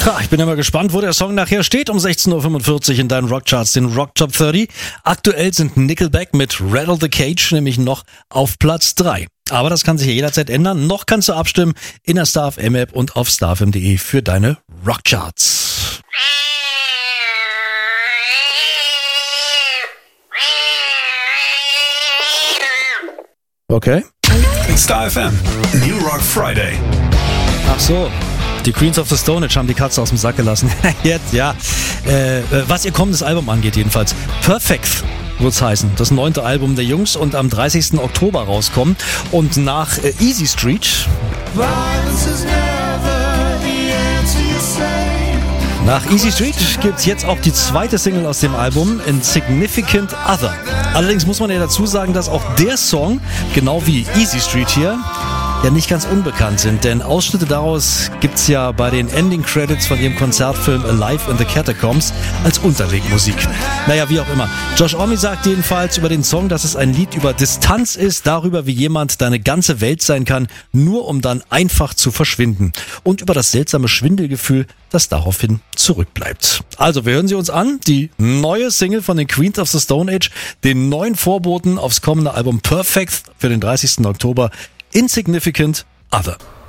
Ich bin immer gespannt, wo der Song nachher steht um 16.45 Uhr in deinen Rockcharts, den Rock Top 30. Aktuell sind Nickelback mit Rattle the Cage nämlich noch auf Platz 3. Aber das kann sich ja jederzeit ändern. Noch kannst du abstimmen in der Star FM App und auf starfm.de für deine Rockcharts. Okay. Star FM, New Rock Friday. Ach so. Die Queens of the Stone Age haben die Katze aus dem Sack gelassen. Jetzt, ja. Was ihr kommendes Album angeht jedenfalls. Perfect wird's heißen. Das 9. Album der Jungs und am 30. Oktober rauskommen. Und nach Easy Street... Nach Easy Street gibt's jetzt auch die zweite Single aus dem Album, Insignificant Other. Allerdings muss man ja dazu sagen, dass auch der Song, genau wie Easy Street hier, ja nicht ganz unbekannt sind, denn Ausschnitte daraus gibt's ja bei den Ending Credits von ihrem Konzertfilm Alive in the Catacombs als Unterlegmusik. Naja, wie auch immer. Josh Homme sagt jedenfalls über den Song, dass es ein Lied über Distanz ist, darüber, wie jemand deine ganze Welt sein kann, nur um dann einfach zu verschwinden. Und über das seltsame Schwindelgefühl, das daraufhin zurückbleibt. Also, wir hören sie uns an, die neue Single von den Queens of the Stone Age, den neuen Vorboten aufs kommende Album Perfect für den 30. Oktober, Insignificant Other.